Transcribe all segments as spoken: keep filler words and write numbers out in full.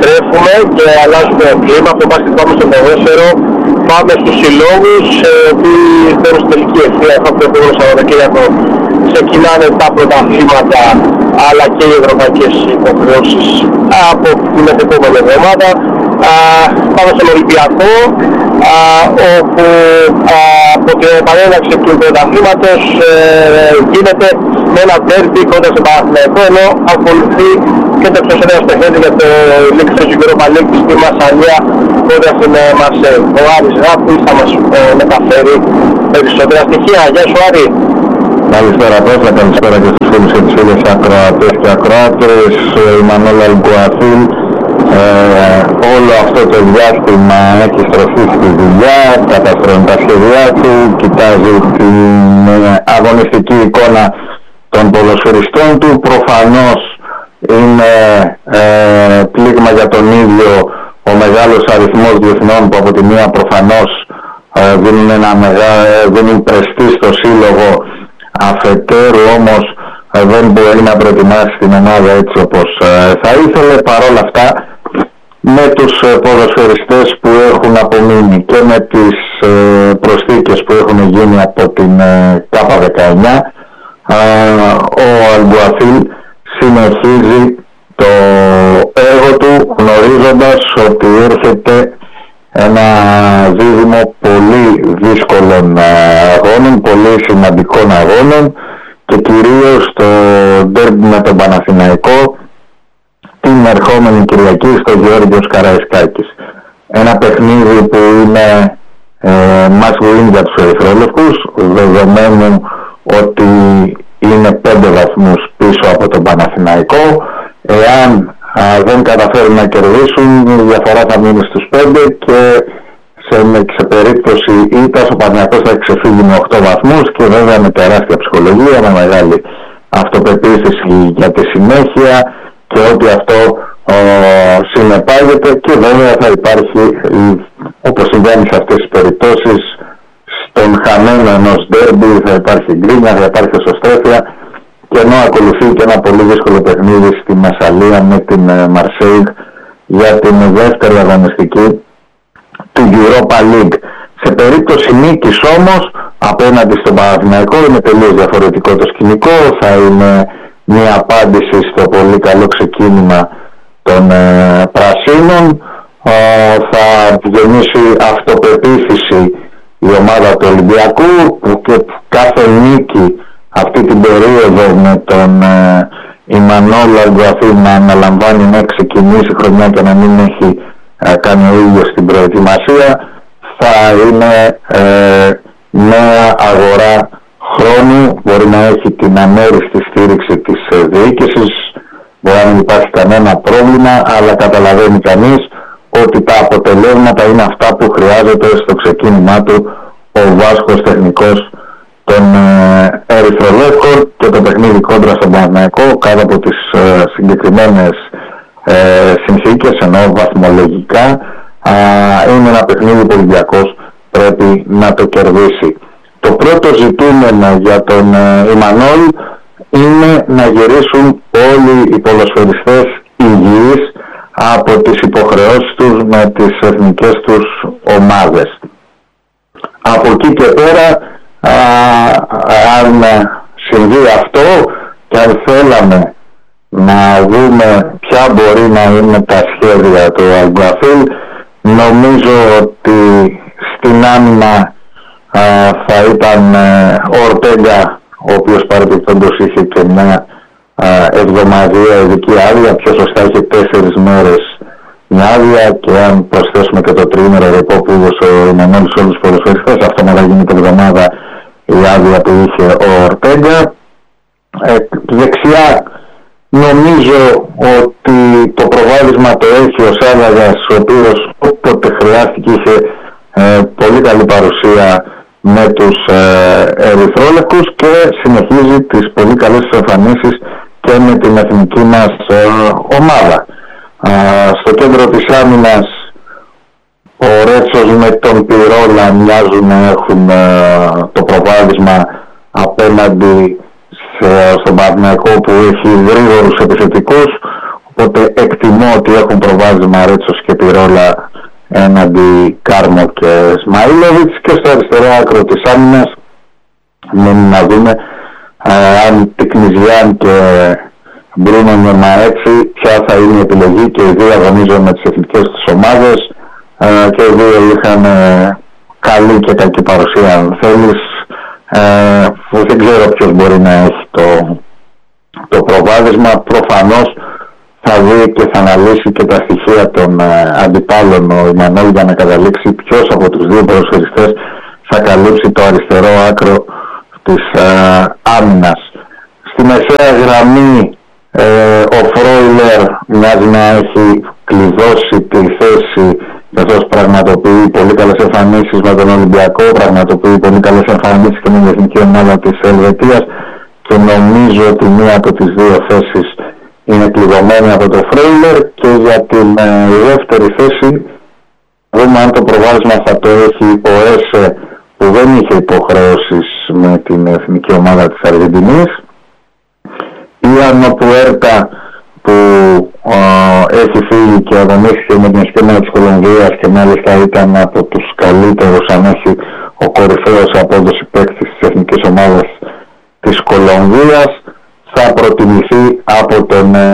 επιστρέφουμε και αλλάζουμε κλίμα. Από μπάσκετ πάμε στο ποδόσφαιρο, πάμε στους συλλόγους που παίρνουν στην τελική ευθεία. Αυτό το επόμενο Σαββατοκύριακο ξεκινάνε τα πρωταθλήματα αλλά και οι ευρωπαϊκές υποχρεώσεις από την επόμενη εβδομάδα. Πάμε στον Ολυμπιακό, α, όπου α, από την επανέναρξη του πρωταθλήματος ε, γίνεται με ένα ντέρμπι κοντά στον Παναθηναϊκό, ενώ ακολουθεί και το εξωσένεος παιχνίδι για το League του Europa League στη Μασσαλία κοντά στην Μαρσέη. Ο Άρης Ράπης θα μας ε, μεταφέρει περισσότερα στοιχεία. Γεια σου Άρη. Καλησπέρα Πέτρα, καλησπέρα και στους φίλους και τις φίλες ακροατές και ακροάτες. Η Μανώλα Αλγκουαθίλ ε, όλο αυτό το διάστημα έχει στρωθεί στη δουλειά, καταστρώνει τα σχέδιά του, κοιτάζει την αγωνιστική εικόνα των ποδοσφαιριστών του. Προφανώς είναι ε, πλήγμα για τον ίδιο ο μεγάλος αριθμός διεθνών που από τη μία προφανώς ε, δίνουν, ένα μεγά, δίνουν πρεστή στο σύλλογο, αφετέρου όμως ε, δεν μπορεί να προετοιμάσει την ομάδα έτσι όπως ε, θα ήθελε. Παρόλα αυτά, με τους ε, ποδοσφαιριστές που έχουν απομείνει και με τις ε, προσθήκες που έχουν γίνει από την ε, Κάπα δεκαεννιά, ε, ο Αλγκουαθίλ συνεχίζει το έργο του, γνωρίζοντας ότι έρχεται ένα δίδυμο πολύ δύσκολων αγώνων, πολύ σημαντικών αγώνων και κυρίως το ντέρμπι με τον Παναθηναϊκό την ερχόμενη Κυριακή στο Γεώργιος Καραϊσκάκης. Ένα παιχνίδι που είναι ε, must win για τους ερυθρόλευκους, δεδομένου ότι είναι πέντε βαθμούς πίσω από τον Παναθηναϊκό. Εάν α, δεν καταφέρουν να κερδίσουν, η διαφορά θα μείνει στους πέντε και σε, σε περίπτωση ήττας ο Παναθηναϊκός θα ξεφύγει με οκτώ βαθμούς και βέβαια με τεράστια ψυχολογία, με μεγάλη αυτοπεποίθηση για τη συνέχεια και ότι αυτό ο, συνεπάγεται, και βέβαια θα υπάρχει, όπως συμβαίνει σε αυτές τις περιπτώσεις, στον χαμένο ενός ντέρμπι θα υπάρχει γκρίνια, θα υπάρχει εσωστρέφεια, και ενώ ακολουθεί και ένα πολύ δύσκολο παιχνίδι στη Μασσαλία με την Μαρσέιγ για την δεύτερη αγωνιστική του Europa League. Σε περίπτωση νίκης όμως απέναντι στον Παναθηναϊκό είναι τελείως διαφορετικό το σκηνικό, θα είναι μια απάντηση στο πολύ καλό ξεκίνημα των ε, Πρασίνων, ε, θα γεννήσει αυτοπεποίθηση η ομάδα του Ολυμπιακού και κάθε νίκη αυτή την περίοδο με τον ε, Ιμανόλ Αλγκουαθίλ να αναλαμβάνει να ξεκινήσει χρονιά και να μην έχει ε, κάνει ο ίδιος την προετοιμασία, θα είναι ε, νέα αγορά χρόνου. Μπορεί να έχει την αμέριστη στήριξη της ε, διοίκησης, μπορεί να μην υπάρχει κανένα πρόβλημα, αλλά καταλαβαίνει κανείς ότι τα αποτελέσματα είναι αυτά που χρειάζεται στο ξεκίνημά του ο Βάσκος τεχνικός των ε, ερυθρολεύκων, και το παιχνίδι κόντρα στον Παναθηναϊκό κάτω από τις ε, συγκεκριμένες ε, συνθήκες, ενώ βαθμολογικά ε, είναι ένα παιχνίδι που ο Ολυμπιακός πρέπει να το κερδίσει. Το πρώτο ζητούμενο για τον ε, Ιμανόλ είναι να γυρίσουν όλοι οι ποδοσφαιριστές υγιείς από τις υποχρεώσεις τους με τις εθνικές τους ομάδες. Από εκεί και πέρα, Α, αν συμβεί αυτό και αν θέλαμε να δούμε ποια μπορεί να είναι τα σχέδια του Αλγκουαθίλ, νομίζω ότι στην άμυνα α, θα ήταν ε, ο Ορτέγκα, ο οποίος παρεπιπτόντως είχε και μια α, εβδομαδιαία ειδική άδεια, πιο σωστά είχε τέσσερις μέρες μια άδεια, και αν προσθέσουμε και το τριήμερο ρεπό που έδωσε ο Ιμανόλ σε όλους τους ποδοσφαιριστές, αυτό μετά γίνει την εβδομάδα η άδεια που είχε ο Ορτέγκα. Ε, δεξιά νομίζω ότι το προβάδισμα το έχει ο Σάββαγας, ο οποίος όποτε χρειάστηκε είχε ε, πολύ καλή παρουσία με τους ε, ερυθρόλευκους και συνεχίζει τις πολύ καλές εμφανίσεις και με την εθνική μας ε, ομάδα. Ε, στο κέντρο της άμυνας ο Ρέτσος με τον Πυρόλα μοιάζουν να έχουν ε, το προβάδισμα απέναντι σε, στον Παναθηναϊκό, που έχει γρήγορους επιθετικούς, οπότε εκτιμώ θυμό ότι έχουν προβάδισμα Ρέτσος και Πυρόλα έναντι Κάρμο και Σμαΐλοβιτς, και στο αριστερό άκρο της άμυνας μένει να δούμε α, αν Τικνιζιάν και Μπρούνο Μερμαέτσι ποια θα είναι η επιλογή, και οι δύο αγωνίζονται με τις εθνικές τους ομάδες α, και οι δύο είχαν ε, καλή και κακή παρουσία αν θέλεις. Ε, δεν ξέρω ποιος μπορεί να έχει το, το προβάδισμα. Προφανώς θα δει και θα αναλύσει και τα στοιχεία των ε, αντιπάλων ο Ιμανόλ για να καταλήξει ποιος από τους δύο ποδοσφαιριστές θα καλύψει το αριστερό άκρο της ε, άμυνας. Στη μεσαία γραμμή ε, ο Φρόιλερ μοιάζει να έχει κλειδώσει τη θέση, καθώς πραγματοποιεί πολύ καλές εμφανίσεις με τον Ολυμπιακό, πραγματοποιεί πολύ καλές εμφανίσεις και με την εθνική ομάδα της Ελβετίας, και νομίζω ότι μία από τις δύο θέσεις είναι κλειδωμένη από το Φρόιλερ. Και για την ε, δεύτερη θέση δούμε αν το προβάδισμα θα το έχει ο Έσε, που δεν είχε υποχρεώσεις με την εθνική ομάδα της Αργεντινής, ή αν ο Πουέρτα, που ο, έχει φύγει και αγωνίστηκε με την σκηνή της Κολομβίας και μάλιστα ήταν από τους καλύτερους, αν όχι ο κορυφαίος απόδοση παίκτης της εθνικής ομάδας της Κολομβίας, θα προτιμηθεί από τον ε,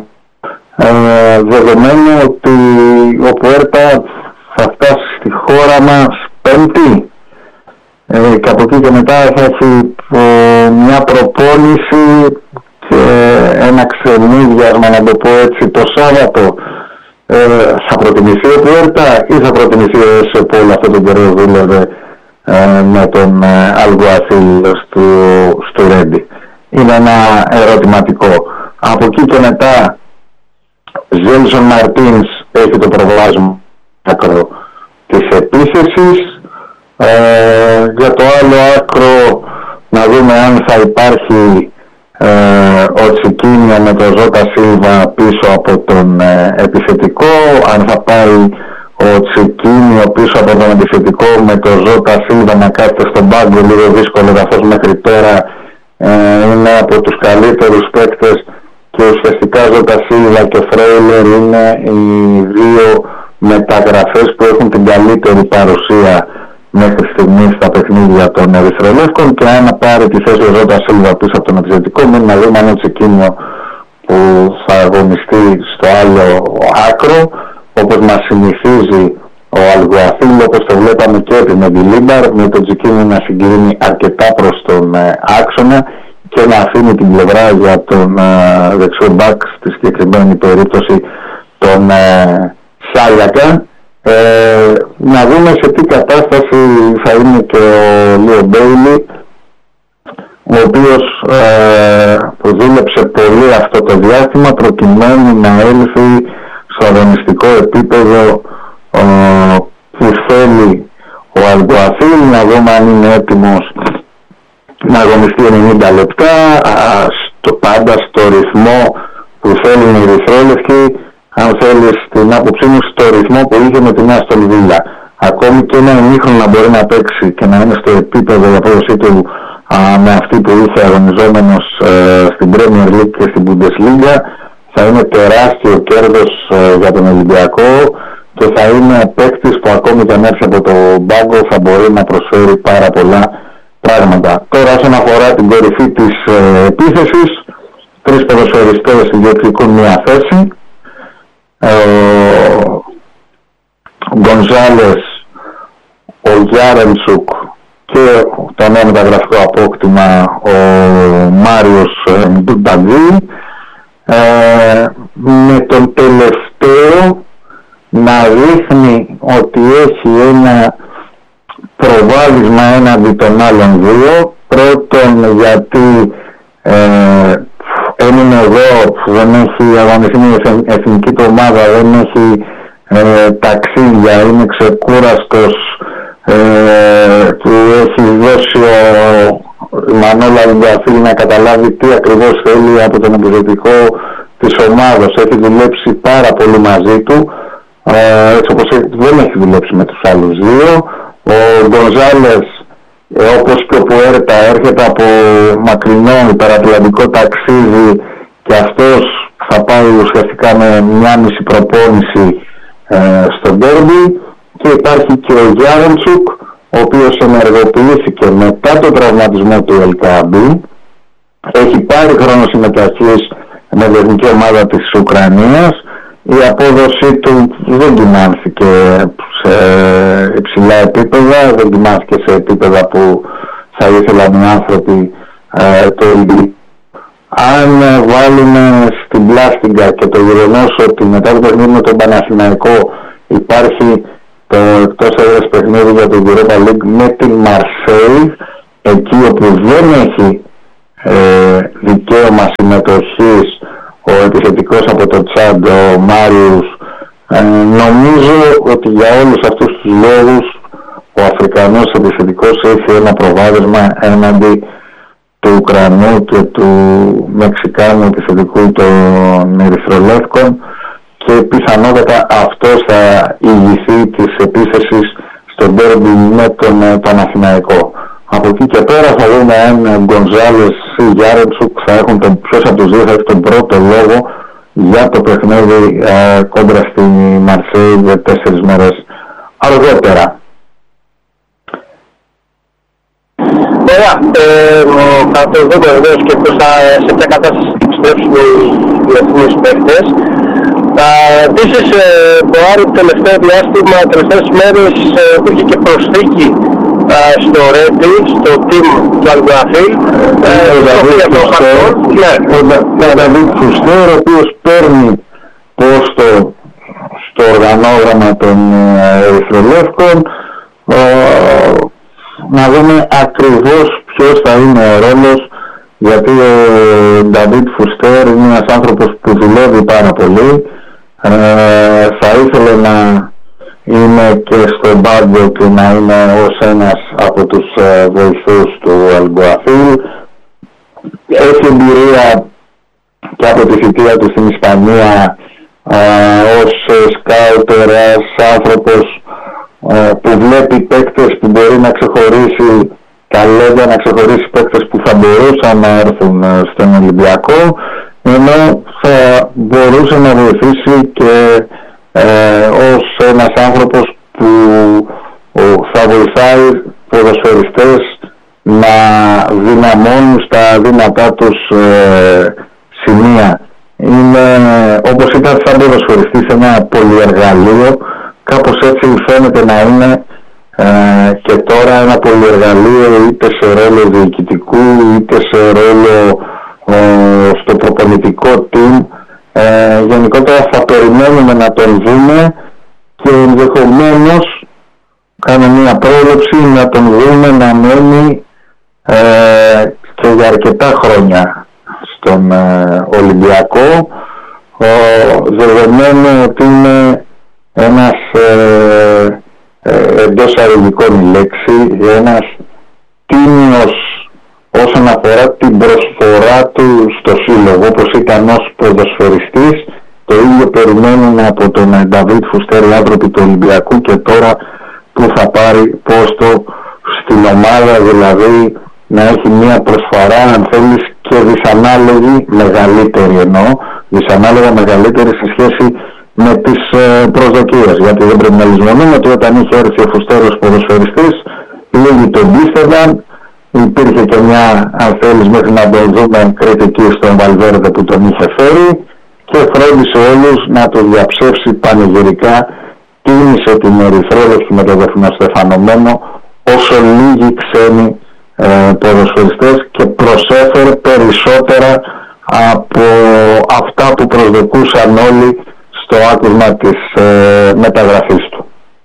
ε, δεδομένο ότι ο Πουέρτα θα φτάσει στη χώρα μας Πέμπτη ε, και από εκεί και μετά θα έχει ε, μια προπόνηση και ένα ξενύδιασμα, να το πω έτσι, το Σάββατο. Ε, θα προτιμηθεί ο Πουέρτα ή θα προτιμηθεί ο Έσε, που όλο αυτό τον καιρό δούλευε ε, με τον ε, Αλγκουαθίλ στο, στο Ρέντι? Είναι ένα ερωτηματικό. Από εκεί και μετά Ζέλσον Μαρτίνς έχει το προβάδισμα άκρο της επίθεσης. Ε, για το άλλο άκρο να δούμε αν θα υπάρχει ε, ο Τσικίνιο με τον Ζώτα Σίλβα πίσω από τον ε, επιθετικό, αν θα πάει ο Τσικίνιο πίσω από τον επιθετικό με τον Ζώτα Σίλβα να κάθεται στον πάγκο, λίγο δύσκολο, καθώς μέχρι τώρα ε, είναι από τους καλύτερους παίκτες και ουσιαστικά Ζώτα Σίλβα και Φρόιλερ είναι οι δύο μεταγραφές που έχουν την καλύτερη παρουσία μέχρι στιγμή στα παιχνίδια των Ερυθρολεύκων, και αν πάρει τη θέση ο Ζώτα Σίλβα πίσω από τον επιθετικό, μην να δούμε αν ο Τσικίνιο που θα αγωνιστεί στο άλλο άκρο, όπως μας συνηθίζει ο Αλγκουαθίλ, όπως το βλέπαμε και επί με τη Λίμπαρ, με τον Τσικίνιο να συγκλίνει αρκετά προς τον ε, άξονα και να αφήνει την πλευρά για τον ε, δεξιό μπακ, στη συγκεκριμένη περίπτωση τον ε, Σάλιακα. Ε, να δούμε σε τι κατάσταση θα είναι και ο Λίο Μπέιλι, ο οποίος ε, δούλεψε πολύ αυτό το διάστημα προκειμένου να έλθει στο αγωνιστικό επίπεδο ε, που θέλει ο Αλγκουαθίλ. Να δούμε αν είναι έτοιμος να αγωνιστεί ενενήντα λεπτά, α, στο, πάντα στο ρυθμό που θέλουν οι Ερυθρόλευκοι, αν θέλεις την άποψή μου, στο ρυθμό που είχε με την Άστον Βίλα. Ακόμη και ένα ημίχρονο να μπορεί να παίξει και να είναι στο επίπεδο η απόδοσή του α, με αυτή που είχε αγωνιζόμενος ε, στην Premier League και στην Bundesliga, θα είναι τεράστιο κέρδος ε, για τον Ολυμπιακό, και θα είναι παίκτης που ακόμη και αν έρθει από το μπάγκο θα μπορεί να προσφέρει πάρα πολλά πράγματα. Τώρα, όσον αφορά την κορυφή της ε, επίθεσης, τρεις ποδοσφαιριστές διεκδικούν μια θέση. Ο Γκονζάλες, ο Γιάρεμτσουκ και το νέο μεταγραφικό απόκτημα ο Μάριος Ντουνταντζή, ε, με τον τελευταίο να δείχνει ότι έχει ένα προβάδισμα έναντι των άλλων δύο. Πρώτον γιατί ε, έμεινε εδώ, δεν έχει αγωνιστεί με εθνική του ομάδα, δεν έχει ε, ταξίδια, είναι ξεκούραστος, ε, του έχει δώσει ο Μανώλη Αλγκουαθίλ να καταλάβει τι ακριβώς θέλει από τον επιθετικό της ομάδας. Έχει δουλέψει πάρα πολύ μαζί του, ε, έτσι όπως δεν έχει δουλέψει με τους άλλους δύο. Ο Γκονζάλες, Ε, όπως και ο Πουέρτα, έρχεται από μακρινό υπερατλαντικό ταξίδι και αυτός θα πάει πάει ουσιαστικά με μια μισή προπόνηση ε, στο ντέρμπι, και υπάρχει και ο Γιάρεμτσουκ, ο οποίος ενεργοποιήθηκε μετά το τραυματισμό του Ελκάμπη, έχει πάρει χρόνο συμμετοχής με την εθνική ομάδα της Ουκρανίας. Η απόδοσή του δεν κοιμάνθηκε σε υψηλά επίπεδα, δεν κοιμάνθηκε σε επίπεδα που θα ήθελαν οι άνθρωποι ε, το Ολυμπιακό. Αν ε, βάλουμε στην πλάστιγκα και το γεγονός ότι μετά το παιχνίδι με τον Παναθηναϊκό υπάρχει το εκτός έδρας παιχνίδι για το Europa League με την Μαρσέη, εκεί όπου δεν έχει ε, δικαίωμα συμμετοχής ο επιθετικός από το Τσάντ, ο Μάριους, ε, νομίζω ότι για όλους αυτούς τους λόγους ο Αφρικανός επιθετικός έχει ένα προβάδισμα έναντι του Ουκρανού και του Μεξικάνου επιθετικού των Ερυθρολεύκων, και πιθανότατα αυτός θα ηγηθεί της επίθεσης στον ντέρμπι με τον Παναθηναϊκό. Από εκεί και πέρα θα δούμε αν Γκονζάλες ή Γιάρεμτσουκ θα έχουν τον, ποιος από τους δύο θα έχει τον πρώτο λόγο για το παιχνίδι ε, κόντρα στη Μαρσέη για τέσσερις μέρες αργότερα. Ωραία, ε, θα το δούμε βεβαίως και πώς θα, σε ποια κατάσταση θα επιστρέψουν οι διεθνείς παίκτες. Επίσης, το άλλο τελευταίο διάστημα, τελευταίες μέρες υπήρχε και προσθήκη στο Ρέντι, στο team του Αλγκουαφίλ, ο Νταβίτ Φουστέρ, ο οποίος παίρνει πόστο στο οργανόγραμμα των Ερυθρολεύκων. Να δούμε ακριβώς ποιος θα είναι ο ρόλος, γιατί ο Νταβίτ Φουστέρ είναι ένας άνθρωπος που δουλεύει πάρα πολύ. Ε, θα ήθελε να είναι και στο μπάγκο και να είναι ως ένας από τους ε, βοηθούς του Αλγκουαφίλ. Έχει εμπειρία και από τη θητεία του στην Ισπανία ε, ως σκάουτερ, ως άνθρωπος ε, που βλέπει παίκτες που μπορεί να ξεχωρίσει ταλέντα, να ξεχωρίσει παίκτες που θα μπορούσαν να έρθουν ε, στον Ολυμπιακό, ενώ θα μπορούσε να βοηθήσει και ε, ως ένας άνθρωπος που ο, θα βοηθάει ποδοσφαιριστές να δυναμώνουν στα δυνατά τους ε, σημεία. Είναι, όπως ήταν σαν ποδοσφαιριστής, ένα πολυεργαλείο, κάπως έτσι φαίνεται να είναι ε, και τώρα ένα πολυεργαλείο, είτε σε ρόλο διοικητικού είτε σε ρόλο στο προπονητικό team. Ε, γενικότερα θα περιμένουμε να τον δούμε και ενδεχομένως, κάνω μια πρόβλεψη, να τον δούμε να μένει ε, και για αρκετά χρόνια στον ε, Ολυμπιακό, ε, δεδομένου ότι είναι ένας ε, ε, εντός αρρωγικών η λέξη, ένας τίμιος όσον αφορά την προσφορά του στο σύλλογο, όπως ήταν ως ποδοσφαιριστής. Το ίδιο περιμένουν από τον Νταβίτ Φουστέρ οι άνθρωποι του Ολυμπιακού και τώρα που θα πάρει πόστο στην ομάδα, δηλαδή να έχει μια προσφορά, αν θέλεις, και δυσανάλογη, μεγαλύτερη εννοώ, δυσανάλογα μεγαλύτερη σε σχέση με τις ε, προσδοκίες, γιατί δεν πρέπει να λησμονούμε ότι όταν είχε έρθει ο Φουστέρ ως ποδοσφαιριστής, λίγοι τον πίστευαν. Υπήρχε και μια, αν θέλεις, μέχρι να τον δούμε, κριτική στον Βαλβέρντε που τον είχε φέρει, και φρόντισε όλους να το διαψεύσει πανηγυρικά. Τίμησε την Ερυθρόλευκη με το δεθνοστεφανωμένο όσο λίγοι ξένοι ε, ποδοσφαιριστές, και προσέφερε περισσότερα από αυτά που προσδοκούσαν όλοι στο άκουσμα της ε, μεταγραφής του.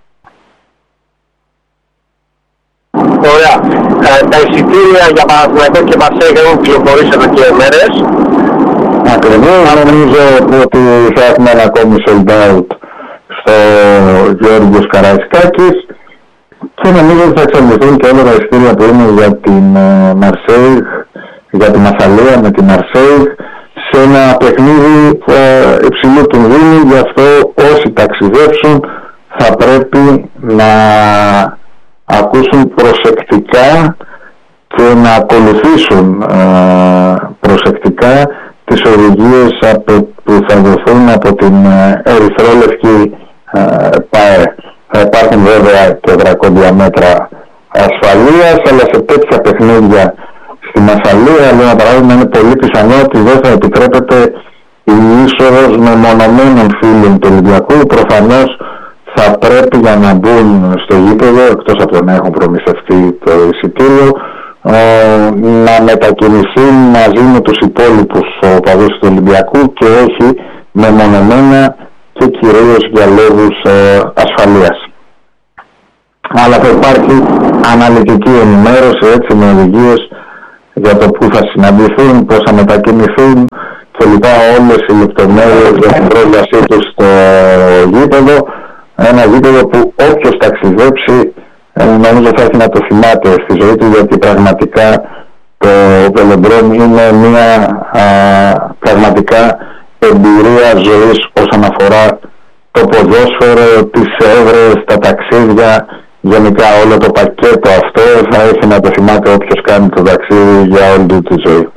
Ωραία. Ε, τα εισιτήρια για Παναθηναϊκό και Μαρσέη έχουν κυκλοφορήσει εδώ και μέρες. Ακριβώς. Νομίζω ότι θα έχουμε ένα ακόμη sold out στο Γιώργος Καραϊσκάκης, και νομίζω ότι θα εξαντληθούν και όλα τα εισιτήρια που είναι για την Μαρσέη, για τη Μασσαλία με τη Μαρσέη, σε ένα παιχνίδι ε, υψηλού κινδύνου. Γι' αυτό όσοι ταξιδέψουν θα πρέπει να ακούσουν προσεκτικά και να ακολουθήσουν ε, προσεκτικά τις οδηγίες από που θα δοθούν από την ερυθρόλευκη ΠΑΕ. Θα υπάρχουν βέβαια και δρακόντια μέτρα ασφαλείας, αλλά σε τέτοια παιχνίδια στη Μασσαλία, για παράδειγμα, είναι πολύ πιθανό ότι δεν θα επιτρέπεται η είσοδος μεμονωμένων φίλων του Ολυμπιακού. Προφανώς θα πρέπει για να μπουν στο γήπεδο, εκτός από το να έχουν προμηθευτεί το εισιτήριο, να μετακινηθούν μαζί με τους υπόλοιπους οπαδούς του Ολυμπιακού και όχι μεμονωμένα και κυρίως για λόγους ασφαλείας. Αλλά θα υπάρχει αναλυτική ενημέρωση, έτσι, με οδηγίες για το που θα συναντηθούν, πώς θα μετακινηθούν και λοιπά, όλες οι λεπτομέρειες για την πρόσβασή τους στο γήπεδο. Ένα γήπεδο που όποιος ταξιδέψει νομίζω θα έχει να το θυμάται στη ζωή του, γιατί πραγματικά το Velodrome είναι μια α, πραγματικά εμπειρία ζωής όσον αφορά το ποδόσφαιρο, τις έδρες, τα ταξίδια, γενικά όλο το πακέτο αυτό θα έχει να το θυμάται όποιος κάνει το ταξίδι για όλη του τη ζωή.